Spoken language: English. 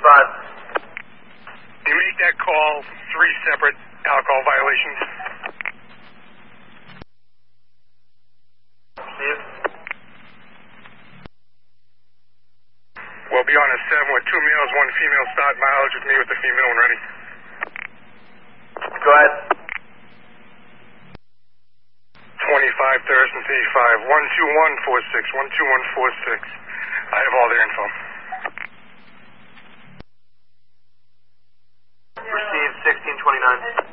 You make that call, 3 separate alcohol violations. Steve? We'll be on a 7 with 2 males, 1 female. Start mileage with me with the female when ready. Go ahead. 25 Thurston 85, 12146, 12146. I have all their info. Receive 1629.